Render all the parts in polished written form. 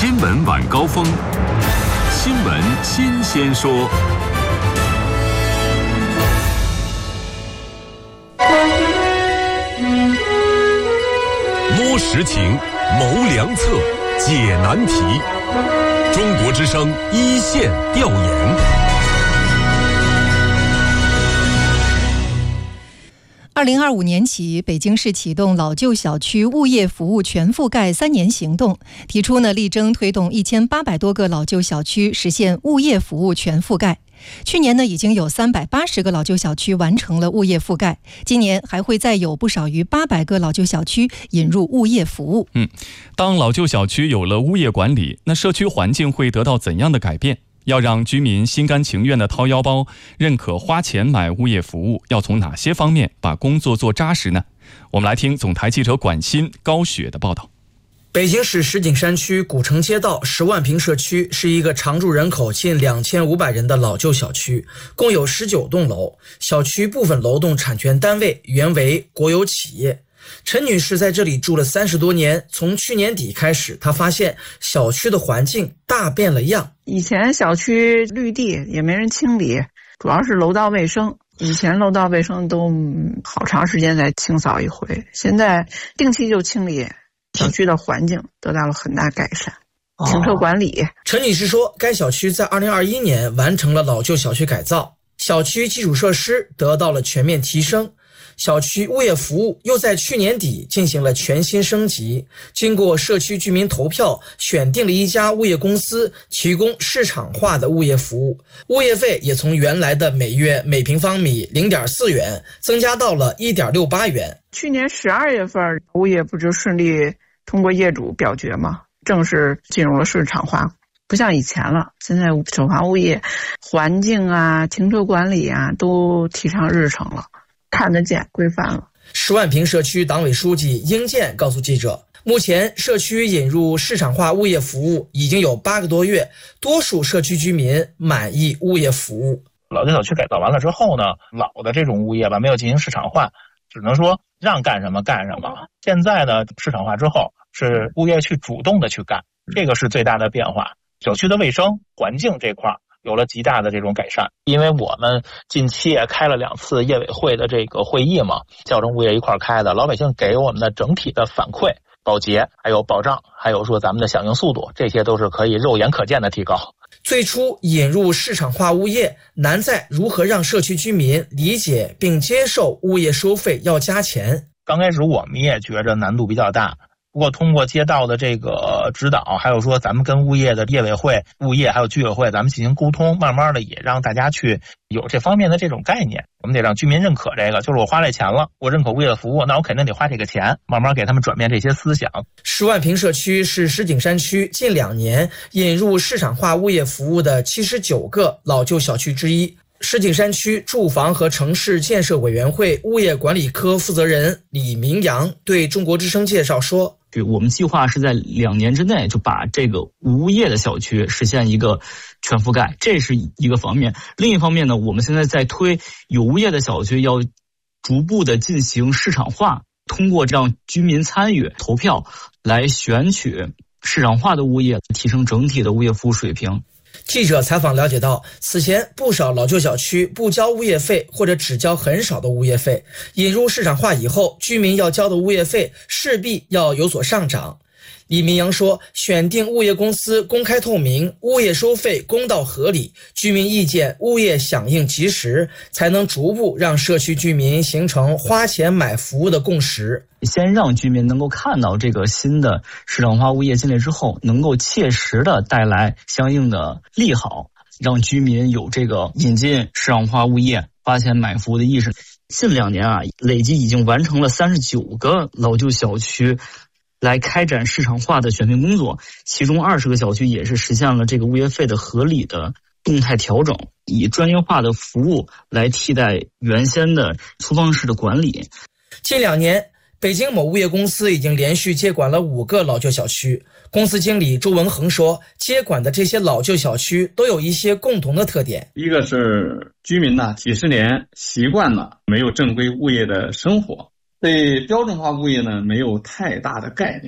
新闻晚高峰，新闻新鲜说。摸实情，谋良策，解难题。中国之声一线调研。 2025年起，北京市启动老旧小区物业服务全覆盖3年行动，提出力争推动1800多个老旧小区实现物业服务全覆盖。去年已经有380个老旧小区完成了物业覆盖，今年还会再有不少于800个老旧小区引入物业服务。 当老旧小区有了物业管理，那社区环境会得到怎样的改变？要让居民心甘情愿地掏腰包，认可花钱买物业服务，要从哪些方面把工作做扎实呢？我们来听总台记者管欣、高雪的报道。 北京市石景山区古城街道10万平社区是一个常住人口近2500人的老旧小区，共有19栋楼。小区部分楼栋产权单位原为国有企业。陈女士在这里住了30多年，从去年底开始，她发现小区的环境大变了样。 以前小区绿地也没人清理，主要是楼道卫生。以前楼道卫生都好长时间才清扫一回，现在定期就清理，小区的环境得到了很大改善。停车管理， 陈女士说，该小区在2021年完成了老旧小区改造，小区基础设施得到了全面提升。小区物业服务又在去年底进行了全新升级，经过社区居民投票，选定了一家物业公司提供市场化的物业服务，物业费也从原来的每月每平方米 0.4 元增加到了 1.68 元。 去年12月份物业不就顺利通过业主表决吗？正式进入了市场化，不像以前了。现在首房物业环境啊、停车管理啊都提上日程了，看得见规范了。 10万平社区党委书记英建告诉记者，目前社区引入市场化物业服务已经有8个多月，多数社区居民满意物业服务。 老旧小区改造完了之后呢，老的这种物业吧没有进行市场化，只能说让干什么干什么。现在呢，市场化之后是物业去主动的去干，这个是最大的变化。小区的卫生环境这块有了极大的这种改善，因为我们近期也开了2次业委会的这个会议嘛，叫上物业一块开的，老百姓给我们的整体的反馈、保洁还有保障，还有说咱们的响应速度，这些都是可以肉眼可见的提高。 最初引入市场化物业，难在如何让社区居民理解并接受物业收费要加钱。 刚开始我们也觉着难度比较大，不过通过街道的这个指导，还有说咱们跟物业的业委会、物业还有居委会咱们进行沟通，慢慢的也让大家去有这方面的这种概念。我们得让居民认可这个，就是我花这钱了，我认可物业的服务，那我肯定得花这个钱，慢慢给他们转变这些思想。 10万平社区是石景山区近2年引入市场化物业服务的79个老旧小区之一。石景山区住房和城市建设委员会物业管理科负责人李明阳对中国之声介绍说， 我们计划是在2年之内就把这个无物业的小区实现一个全覆盖，这是一个方面。另一方面呢，我们现在在推有物业的小区要逐步的进行市场化，通过让居民参与投票来选取市场化的物业，提升整体的物业服务水平。 记者采访了解到，此前不少老旧小区不交物业费或者只交很少的物业费，引入市场化以后，居民要交的物业费势必要有所上涨。李明阳说，选定物业公司公开透明，物业收费公道合理，居民意见物业响应及时，才能逐步让社区居民形成花钱买服务的共识。 先让居民能够看到这个新的市场化物业进来之后，能够切实的带来相应的利好，让居民有这个引进市场化物业花钱买服务的意识。近2年累计已经完成了39个老旧小区来开展市场化的选聘工作，其中20个小区也是实现了这个物业费的合理的动态调整，以专业化的服务来替代原先的粗放式的管理。 近2年，北京某物业公司已经连续接管了5个老旧小区。公司经理周文恒说，接管的这些老旧小区都有一些共同的特点。 一个是居民几十年习惯了没有正规物业的生活，对标准化物业呢没有太大的概念。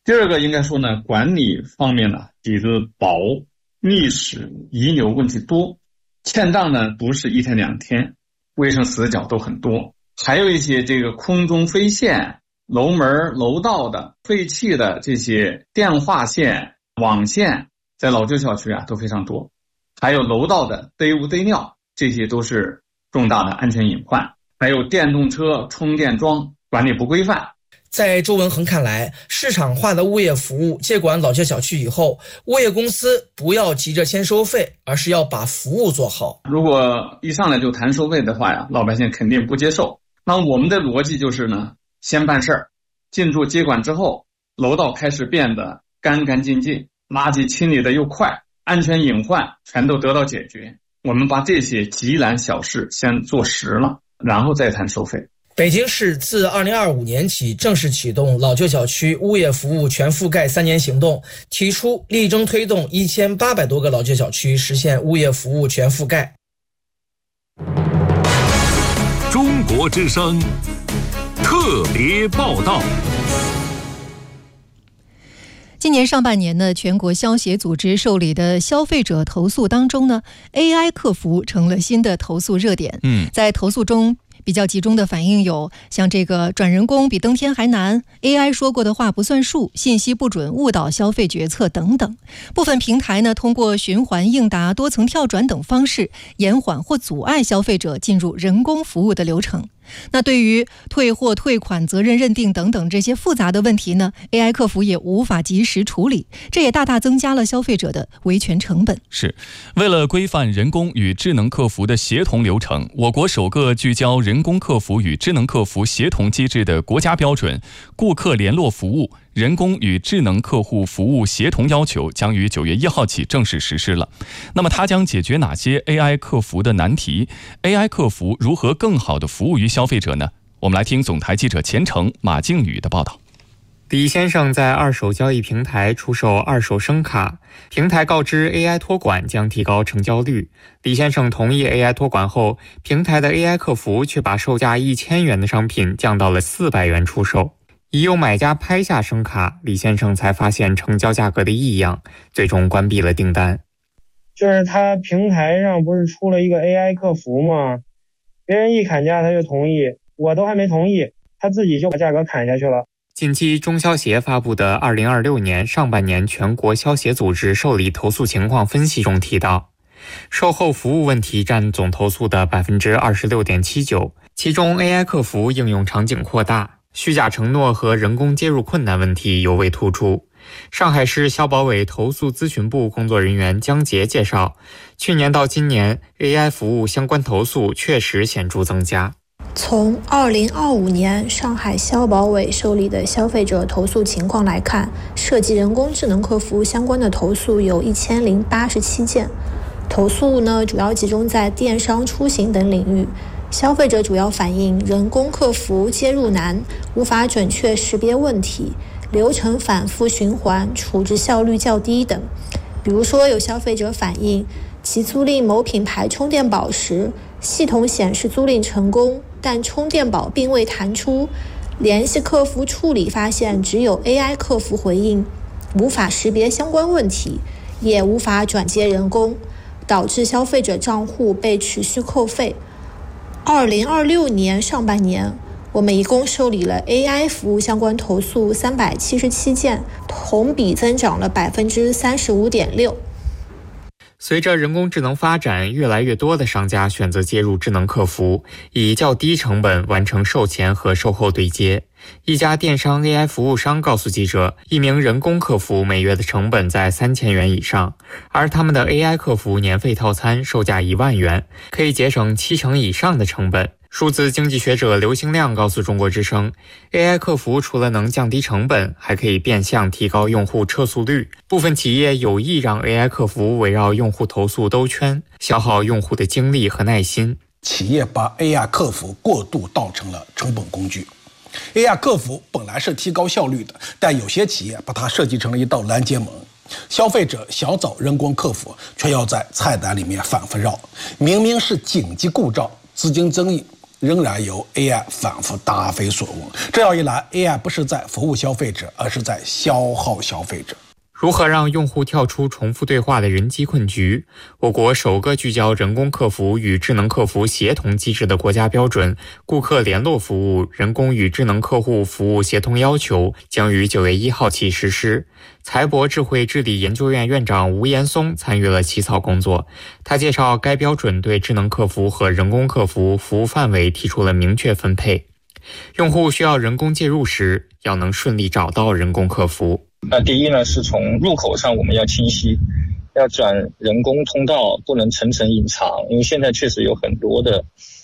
第二个应该说呢，管理方面呢，底子薄，历史遗留问题多，欠账呢不是一天两天，卫生死角都很多，还有一些这个空中飞线、楼门楼道的废弃的这些电话线、网线，在老旧小区啊都非常多，还有楼道的堆污堆尿，这些都是重大的安全隐患。还有电动车充电桩管理不规范。 在周文恒看来，市场化的物业服务接管老旧小区以后，物业公司不要急着先收费，而是要把服务做好。 如果一上来就谈收费的话呀，老百姓肯定不接受。那我们的逻辑就是呢，先办事儿，进驻接管之后，楼道开始变得干干净净，垃圾清理的又快，安全隐患全都得到解决。我们把这些急难小事先做实了，然后再谈收费。 北京市自2025年起正式启动老旧小区物业服务全覆盖3年行动，提出力争推动1800多个老旧小区实现物业服务全覆盖。 中国之声特别报道。 今年上半年呢，全国消协组织受理的消费者投诉当中呢 ，AI 客服成了新的投诉热点。在投诉中比较集中的反映有像这个转人工比登天还难、AI 说过的话不算数、信息不准误导消费决策等等。部分平台呢，通过循环应答、多层跳转等方式，延缓或阻碍消费者进入人工服务的流程。那对于退货、退款、责任认定等等这些复杂的问题呢 ，AI 客服也无法及时处理，这也大大增加了消费者的维权成本。 是为了规范人工与智能客服的协同流程，我国首个聚焦人工客服与智能客服协同机制的国家标准《顾客联络服务人工与智能客户服务协同要求》将于9月1号起正式实施了。那么它将解决哪些 AI 客服的难题？ AI 客服如何更好地服务于消费者呢？我们来听总台记者钱程、马靖宇的报道。 李先生在二手交易平台出售二手声卡，平台告知 AI 托管将提高成交率。李先生同意 AI 托管后，平台的 AI 客服却把售价1000元的商品降到了400元出售。已有买家拍下声卡，李先生才发现成交价格的异样，最终关闭了订单。 就是他平台上不是出了一个 AI 客服吗？别人一砍价他就同意，我都还没同意，他自己就把价格砍下去了。 近期中消协发布的2026年上半年全国消协组织受理投诉情况分析中提到，售后服务问题占总投诉的 26.79%， 其中 AI 客服应用场景扩大，虚假承诺和人工接入困难问题尤为突出。上海市消保委投诉咨询部工作人员江杰介绍，去年到今年 AI 服务相关投诉确实显著增加。 从2025年上海消保委受理的消费者投诉情况来看，涉及人工智能客服相关的投诉有1087件。投诉呢，主要集中在电商、出行等领域。消费者主要反映人工客服接入难，无法准确识别问题，流程反复循环，处置效率较低等。比如说，有消费者反映其租赁某品牌充电宝时，系统显示租赁成功，但充电宝并未弹出，联系客服处理发现只有 AI 客服回应，无法识别相关问题，也无法转接人工，导致消费者账户被持续扣费。2026年上半年，我们一共受理了 AI 服务相关投诉377件，同比增长了 35.6%。 随着人工智能发展，越来越多的商家选择接入智能客服，以较低成本完成售前和售后对接。一家电商 AI 服务商告诉记者，一名人工客服每月的成本在3000元以上，而他们的 AI 客服年费套餐售价1万元，可以节省70%以上的成本。数字经济学者刘兴亮告诉中国之声， AI 客服除了能降低成本，还可以变相提高用户撤诉率。部分企业有意让 AI 客服围绕用户投诉兜圈，消耗用户的精力和耐心。 企业把 AI 客服过度当成了成本工具。AI 客服本来是提高效率的，但有些企业把它设计成了一道拦截门。消费者想找人工客服，却要在菜单里面反复绕。明明是紧急故障、资金争议， 仍然由 AI 反复答非所问。这样一来 ，AI 不是在服务消费者，而是在消耗消费者。 如何让用户跳出重复对话的人机困局？我国首个聚焦人工客服与智能客服协同机制的国家标准《顾客联络服务人工与智能客户服务协同要求》将于9月1号起实施。财博智慧治理研究院院长吴岩松参与了起草工作。他介绍，该标准对智能客服和人工客服服务范围提出了明确分配。用户需要人工介入时，要能顺利找到人工客服。 第一呢，是从入口上我们要清晰，要转人工通道，不能层层隐藏，因为现在确实有很多的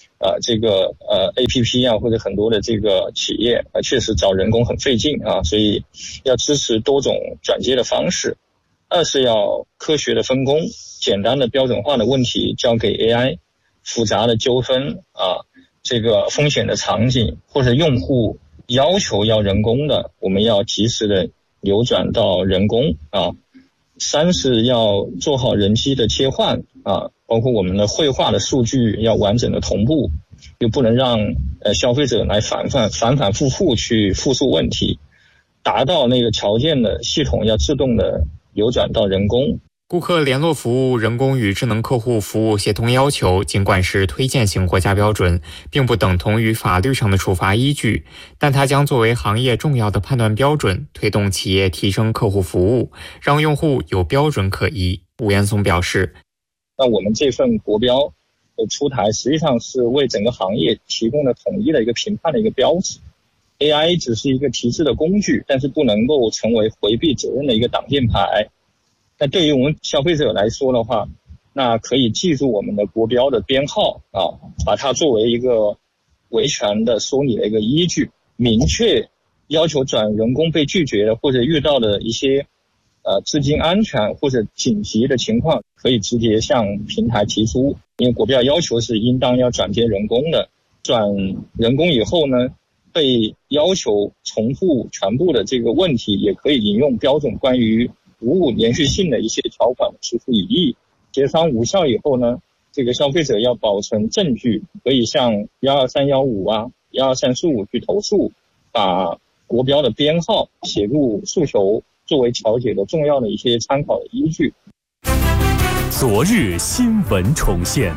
APP 啊，或者很多的这个企业确实找人工很费劲啊，所以要支持多种转接的方式。二是要科学的分工，简单的标准化的问题交给 AI， 复杂的纠纷啊，这个风险的场景或者用户要求要人工的，我们要及时的流转到人工啊。三是要做好人机的切换啊，包括我们的绘画的数据要完整的同步，又不能让消费者来反复复去复述问题，达到那个条件的系统要自动的流转到人工。 顾客联络服务人工与智能客户服务协同要求尽管是推荐型国家标准，并不等同于法律上的处罚依据，但它将作为行业重要的判断标准，推动企业提升客户服务，让用户有标准可依。吴岩松表示， 那我们这份国标的出台实际上是为整个行业提供了统一的一个评判的一个标志。 AI 只是一个提示的工具，但是不能够成为回避责任的一个挡箭牌。那对于我们消费者来说的话，那可以记住我们的国标的编号啊，把它作为一个维权的说理的一个依据，明确要求转人工被拒绝的或者遇到的一些资金安全或者紧急的情况，可以直接向平台提出。因为国标要求是应当要转接人工的，转人工以后呢，被要求重复全部的这个问题，也可以引用标准关于服务连续性的一些条款提出异议。协商无效以后呢，这个消费者要保存证据，可以向12315啊、12345去投诉，把国标的编号写入诉求，作为调解的重要的一些参考的依据。 昨日新闻重现，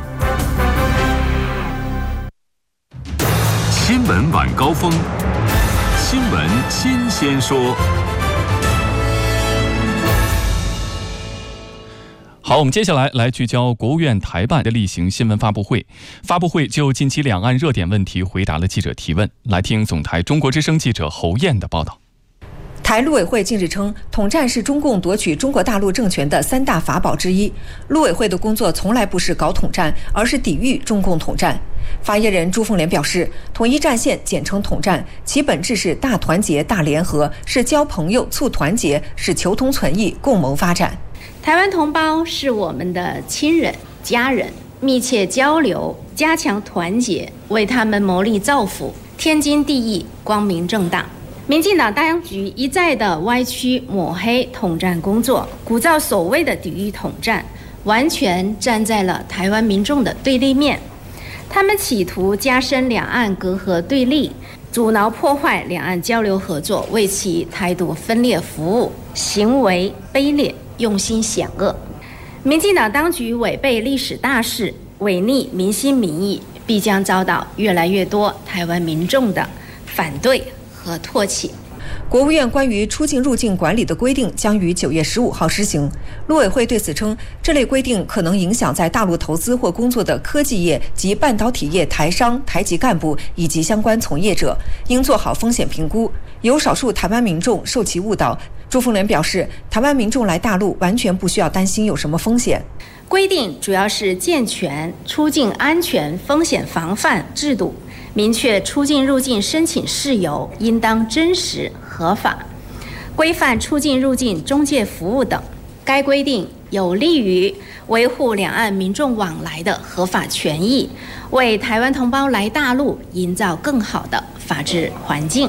新闻晚高峰，新闻新鲜说。 好，我们接下来聚焦国务院台办的例行新闻发布会。发布会就近期两岸热点问题回答了记者提问。来听总台中国之声记者侯燕的报道。 台陆委会近日称，统战是中共夺取中国大陆政权的3大法宝之一。陆委会的工作从来不是搞统战，而是抵御中共统战。发言人朱凤莲表示，统一战线简称统战，其本质是大团结、大联合，是交朋友、促团结，是求同存异、共谋发展。 台湾同胞是我们的亲人、家人，密切交流，加强团结，为他们谋利造福，天经地义，光明正大。民进党当局一再的歪曲抹黑统战工作，鼓噪所谓的抵御统战，完全站在了台湾民众的对立面。他们企图加深两岸隔阂对立，阻挠破坏两岸交流合作，为其台独分裂服务，行为卑劣，用心险恶。民进党当局违背历史大势，违逆民心民意，必将遭到越来越多台湾民众的反对和唾弃。 国务院关于出境入境管理的规定将于9月15号施行。陆委会对此称，这类规定可能影响在大陆投资或工作的科技业及半导体业台商、台籍干部以及相关从业者，应做好风险评估。有少数台湾民众受其误导。朱凤莲表示，台湾民众来大陆完全不需要担心有什么风险。 规定主要是健全出境安全风险防范制度，明确出境入境申请事由应当真实合法，规范出境入境中介服务等。该规定有利于维护两岸民众往来的合法权益，为台湾同胞来大陆营造更好的法治环境。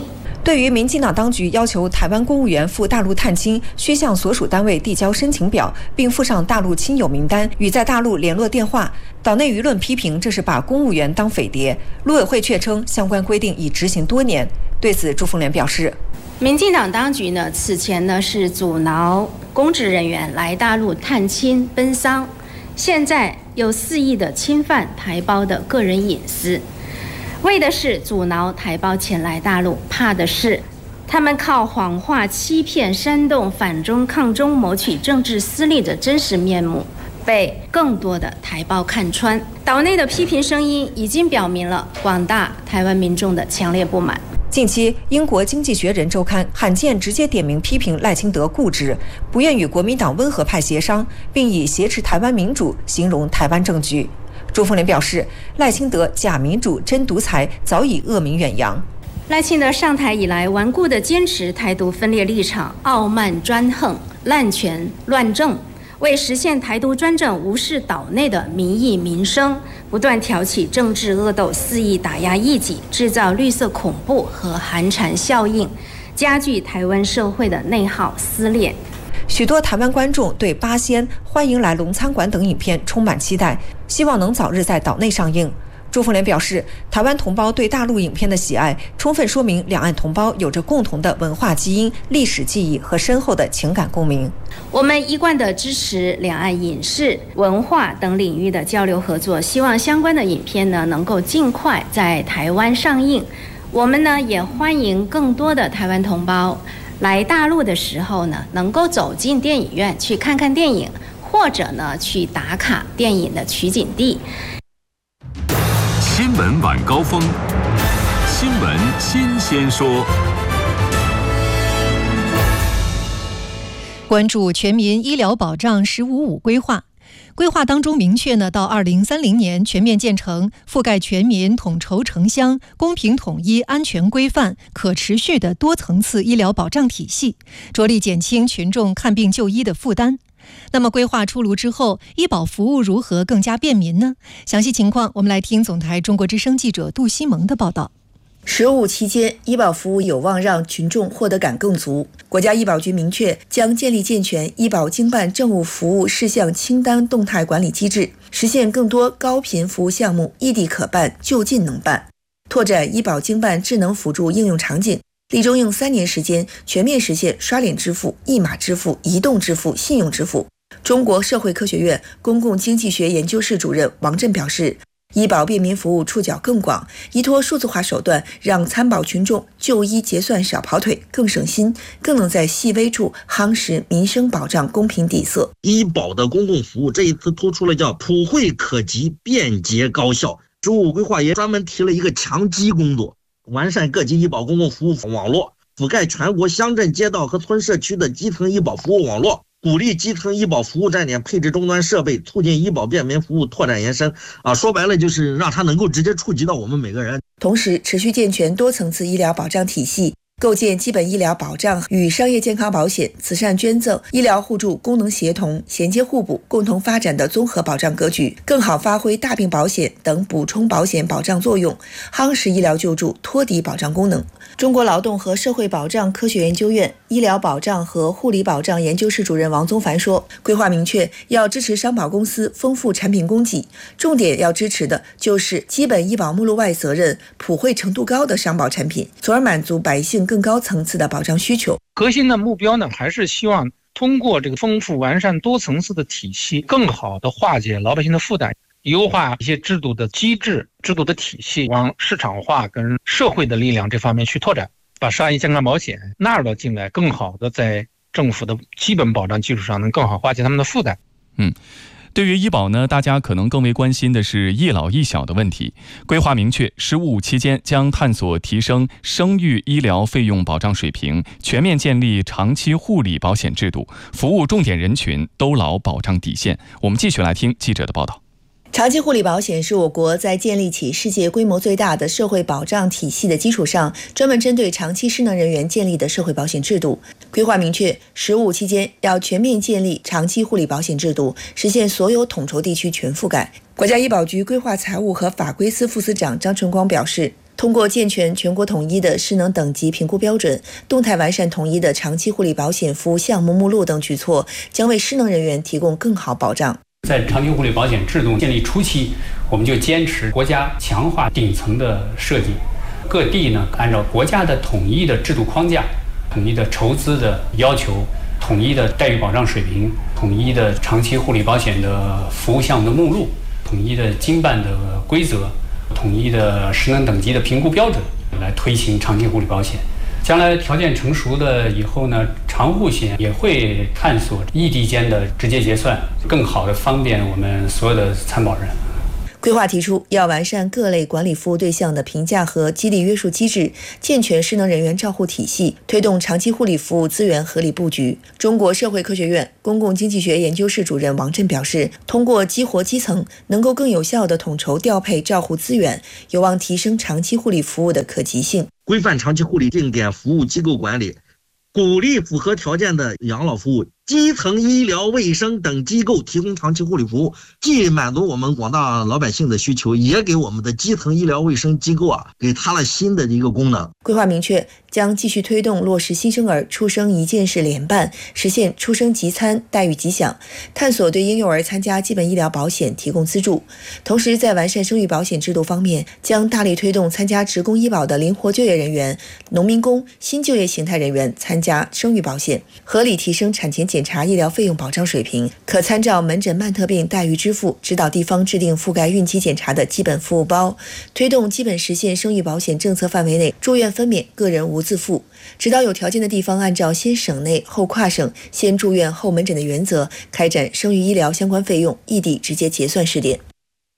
对于民进党当局要求台湾公务员赴大陆探亲，需向所属单位递交申请表，并附上大陆亲友名单与在大陆联络电话，岛内舆论批评这是把公务员当匪谍。陆委会却称相关规定已执行多年。对此，朱凤莲表示， 民进党当局呢，此前呢是阻挠公职人员来大陆探亲奔丧，现在又肆意的侵犯台胞的个人隐私，为的是阻挠台胞前来大陆，怕的是他们靠谎话欺骗煽动反中抗中谋取政治私利的真实面目被更多的台胞看穿。岛内的批评声音已经表明了广大台湾民众的强烈不满。 近期，英国《经济学人》周刊罕见直接点名批评赖清德固执，不愿与国民党温和派协商，并以挟持台湾民主形容台湾政局。朱凤莲表示，赖清德假民主真独裁早已恶名远扬。 赖清德上台以来，顽固地坚持台独分裂立场，傲慢专横，滥权乱政，为实现台独专政，无视岛内的民意民生，不断挑起政治恶斗，肆意打压异己，制造绿色恐怖和寒蝉效应，加剧台湾社会的内耗撕裂。 许多台湾观众对《八仙》《欢迎来龙餐馆》等影片充满期待，希望能早日在岛内上映。朱凤莲表示，台湾同胞对大陆影片的喜爱，充分说明两岸同胞有着共同的文化基因、历史记忆和深厚的情感共鸣。 我们一贯地支持两岸影视、文化等领域的交流合作，希望相关的影片呢能够尽快在台湾上映。我们呢也欢迎更多的台湾同胞来大陆的时候呢，能够走进电影院去看看电影，或者呢去打卡电影的取景地。 新闻晚高峰，新闻新鲜说。 关注全民医疗保障“15+5”规划。规划当中明确呢，到2030年全面建成覆盖全民、统筹城乡、公平统一、安全规范、可持续的多层次医疗保障体系，着力减轻群众看病就医的负担。那么规划出炉之后，医保服务如何更加便民呢？详细情况我们来听总台中国之声记者杜西蒙的报道。 15期间，医保服务有望让群众获得感更足。国家医保局明确，将建立健全医保经办政务服务事项清单动态管理机制，实现更多高频服务项目异地可办、就近能办，拓展医保经办智能辅助应用场景，力争用3年时间全面实现刷脸支付、一码支付、移动支付、信用支付。中国社会科学院公共经济学研究室主任王震表示，医保便民服务触角更广，依托数字化手段，让参保群众就医结算少跑腿，更省心，更能在细微处夯实民生保障公平底色。 医保的公共服务这一次突出了叫普惠可及、便捷高效。15规划也专门提了一个强基工作，完善各级医保公共服务网络，覆盖全国乡镇街道和村社区的基层医保服务网络，鼓励基层医保服务站点配置终端设备，促进医保便民服务拓展延伸。说白了就是让它能够直接触及到我们每个人。 同时，持续健全多层次医疗保障体系，构建基本医疗保障与商业健康保险、慈善捐赠、医疗互助功能协同、衔接互补、共同发展的综合保障格局，更好发挥大病保险等补充保险保障作用，夯实医疗救助托底保障功能。中国劳动和社会保障科学研究院医疗保障和护理保障研究室主任王宗凡说，规划明确要支持商保公司丰富产品供给，重点要支持的就是基本医保目录外责任普惠程度高的商保产品，从而满足百姓更高层次的保障需求。 核心的目标呢，还是希望通过这个丰富完善多层次的体系，更好的化解老百姓的负担，优化一些制度的机制、制度的体系，往市场化跟社会的力量这方面去拓展，把商业健康保险纳入到进来，更好的在政府的基本保障基础上能更好化解他们的负担。 对于医保呢，大家可能更为关心的是一老一小的问题。规划明确，15期间将探索提升生育医疗费用保障水平，全面建立长期护理保险制度，服务重点人群，兜牢保障底线。我们继续来听记者的报道。 长期护理保险是我国在建立起世界规模最大的社会保障体系的基础上，专门针对长期失能人员建立的社会保险制度。规划明确，15期间要全面建立长期护理保险制度，实现所有统筹地区全覆盖。国家医保局规划财务和法规司副司长张纯光表示， 通过健全全国统一的失能等级评估标准、动态完善统一的长期护理保险服务项目目录等举措，将为失能人员提供更好保障。 在长期护理保险制度建立初期，我们就坚持国家强化顶层的设计，各地呢按照国家的统一的制度框架、统一的筹资的要求、统一的待遇保障水平、统一的长期护理保险的服务项目的目录、统一的经办的规则、统一的失能等级的评估标准，来推行长期护理保险。将来条件成熟了以后呢，长护险也会探索异地间的直接结算，更好的方便我们所有的参保人。 规划提出，要完善各类管理服务对象的评价和激励约束机制，健全失能人员照护体系，推动长期护理服务资源合理布局。中国社会科学院公共经济学研究室主任王震表示，通过激活基层，能够更有效地统筹调配照护资源，有望提升长期护理服务的可及性。 规范长期护理定点服务机构管理，鼓励符合条件的养老服务基层医疗卫生等机构提供长期护理服务，既满足我们广大老百姓的需求，也给我们的基层医疗卫生机构给它了新的一个功能。 规划明确，将继续推动落实新生儿出生一件事联办，实现出生即参、待遇即享，探索对婴幼儿参加基本医疗保险提供资助。同时，在完善生育保险制度方面，将大力推动参加职工医保的灵活就业人员、农民工、新就业形态人员参加生育保险，合理提升产前检查医疗费用保障水平。可参照门诊慢特病待遇支付，指导地方制定覆盖孕期检查的基本服务包，推动基本实现生育保险政策范围内住院分娩个人无自付，指导有条件的地方按照先省内后跨省、先住院后门诊的原则，开展生育医疗相关费用异地直接结算试点。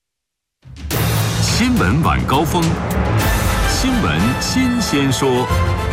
新闻晚高峰，新闻新鲜说。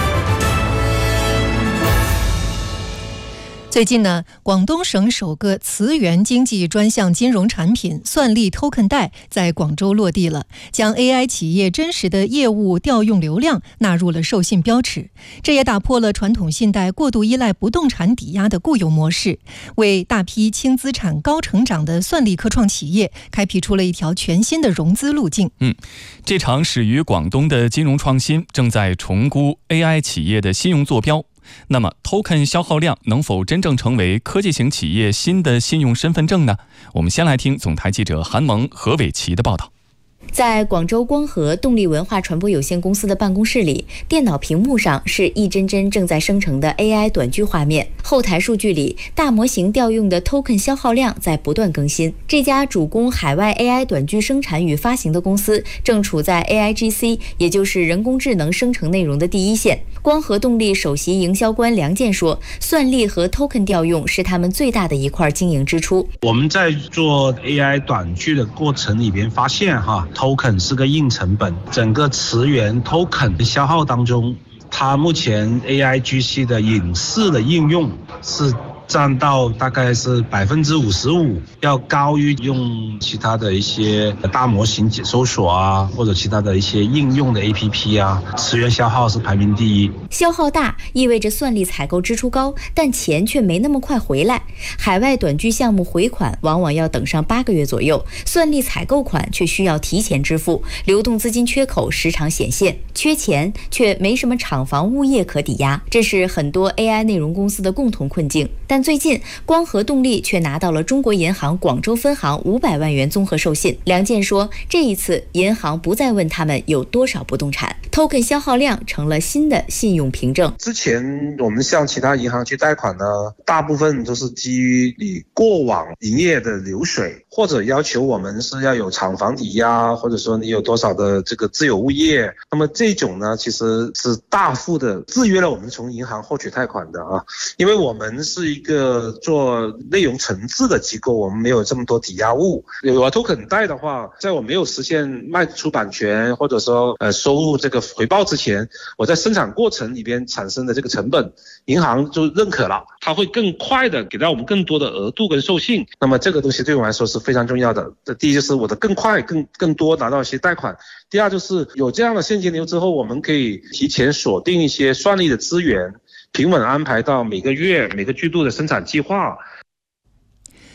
最近呢，广东省首个磁源经济专项金融产品算力 Token 贷在广州落地了，将 AI 企业真实的业务调用流量纳入了授信标尺，这也打破了传统信贷过度依赖不动产抵押的固有模式，为大批轻资产高成长的算力科创企业开辟出了一条全新的融资路径。 这场始于广东的金融创新正在重估 AI 企业的信用坐标。那么 Token 消耗量能否真正成为科技型企业新的信用身份证呢？我们先来听总台记者韩萌、何伟奇的报道。 在广州光合动力文化传播有限公司的办公室里，电脑屏幕上是一帧帧正在生成的 AI 短剧画面，后台数据里大模型调用的 Token 消耗量在不断更新。这家主攻海外 AI 短剧生产与发行的公司正处在 AIGC， 也就是人工智能生成内容的第一线。光合动力首席营销官梁健说，算力和 Token 调用是他们最大的一块经营支出。 我们在做 AI 短剧的过程里边发现Token 是个硬成本，整个词源 Token 消耗当中，它目前 AIGC 的影视的应用是占到大概是55%，要高于用其他的一些大模型搜索或者其他的一些应用的 APP 词源消耗是排名第一。 消耗大意味着算力采购支出高，但钱却没那么快回来。海外短剧项目回款往往要等上8个月左右，算力采购款却需要提前支付，流动资金缺口时常显现。缺钱却没什么厂房物业可抵押，这是很多 AI 内容公司的共同困境。但最近光合动力却拿到了中国银行广州分行500万元综合授信。梁健说，这一次银行不再问他们有多少不动产， Token 消耗量成了新的信用凭证。 之前我们向其他银行去贷款呢，大部分都是基于你过往营业的流水，或者要求我们是要有厂房抵押，或者说你有多少的这个自有物业。那么这种呢，其实是大幅的制约了我们从银行获取贷款的因为我们是一个做内容层次的机构，我们没有这么多抵押物。有Token贷的话，在我没有实现卖出版权或者说收入这个回报之前，我在生产过程里边产生的这个成本，银行就认可了，它会更快的给到我们更多的额度跟授信。那么这个东西对我来说是非常重要的。第一就是我的更快更多拿到一些贷款，第二就是有这样的现金流之后，我们可以提前锁定一些算力的资源，平稳安排到每个月每个季度的生产计划。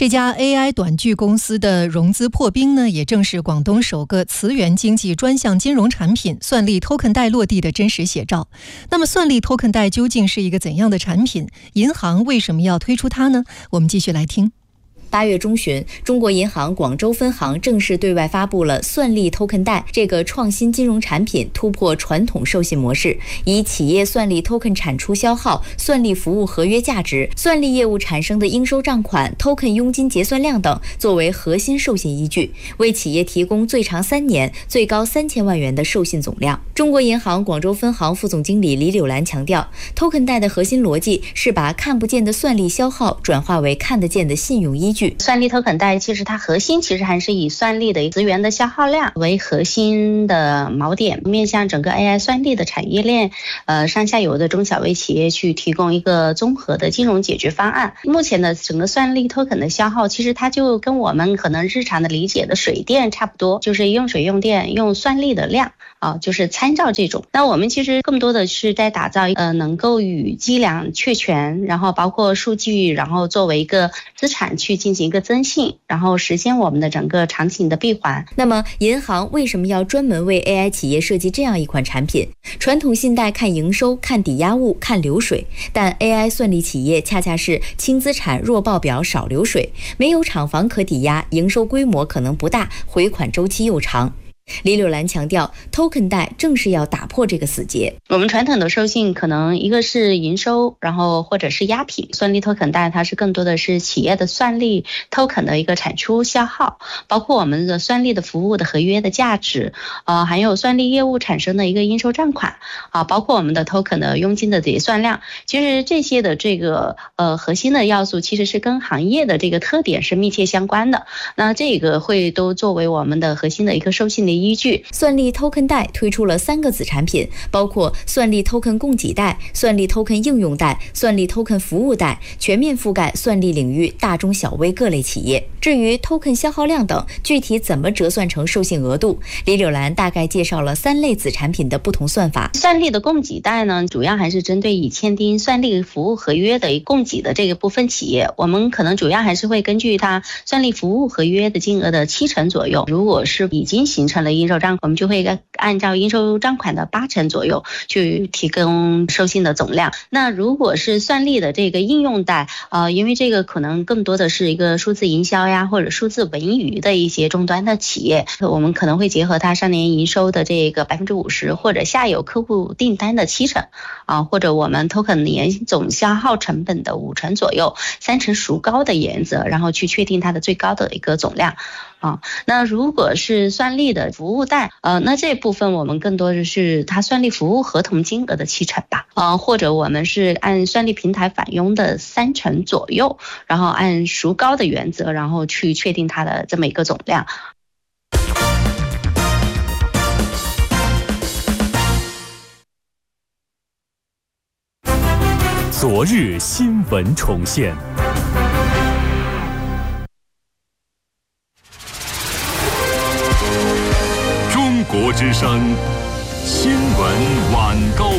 这家 AI 短剧公司的融资破冰呢，也正是广东首个磁源经济专项金融产品算力 Token 贷落地的真实写照。那么算力 Token 贷究竟是一个怎样的产品？银行为什么要推出它呢？我们继续来听。 8月中旬，中国银行广州分行正式对外发布了算力 Token 贷这个创新金融产品，突破传统授信模式，以企业算力 Token 产出消耗、算力服务合约价值、算力业务产生的应收账款、Token 佣金结算量等作为核心授信依据，为企业提供最长3年、最高3000万元的授信总量。中国银行广州分行副总经理李柳兰强调 ，Token 贷的核心逻辑是把看不见的算力消耗转化为看得见的信用依据。 算力 Token 贷其实它核心还是以算力的资源的消耗量为核心的锚点，面向整个 AI 算力的产业链，上下游的中小微企业去提供一个综合的金融解决方案。目前的整个算力 Token 的消耗，其实它就跟我们可能日常的理解的水电差不多，就是用水用电用算力的量就是参照这种。那我们其实更多的是在打造能够与计量确权，然后包括数据，然后作为一个资产去进行一个增信，然后实现我们的整个场景的闭环。 那么银行为什么要专门为 AI 企业设计这样一款产品？传统信贷看营收、看抵押物、看流水，但 AI 算力企业恰恰是轻资产、弱报表、少流水，没有厂房可抵押，营收规模可能不大，回款周期又长。李柳兰强调 Token 贷正是要打破这个死结。 我们传统的授信可能一个是营收，然后或者是押品，算力 Token 贷它是更多的是企业的算力 Token 的一个产出消耗，包括我们的算力的服务的合约的价值，还有算力业务产生的一个应收账款包括我们的 Token 的佣金的结算量。其实这些的这个核心的要素其实是跟行业的这个特点是密切相关的，那这个会都作为我们的核心的一个授信的依据。 算力 Token 贷推出了3个子产品，包括算力 Token 供给贷、算力 Token 应用贷、算力 Token 服务贷，全面覆盖算力领域大中小微各类企业。至于 Token 消耗量等具体怎么折算成授信额度，李柳兰大概介绍了3类子产品的不同算法。 算力的供给贷呢，主要还是针对已签订算力服务合约的供给的这个部分企业，我们可能主要还是会根据它算力服务合约的金额的70%左右，如果是已经形成了应收账款，我们就会按照应收账款的80%左右去提供授信的总量。那如果是算力的这个应用贷，因为这个可能更多的是一个数字营销呀或者数字文娱的一些终端的企业，我们可能会结合它上年营收的这个50%，或者下游客户订单的70%或者我们 Token 年总消耗成本的50%左右，3成孰高的原则，然后去确定它的最高的一个总量。那如果是算力的服务贷，那这部分我们更多的是它算力服务合同金额的70%吧，或者我们是按算力平台返佣的3成左右，然后按孰高的原则，然后去确定它的这么一个总量。 昨日新闻重现。中国之声新闻晚高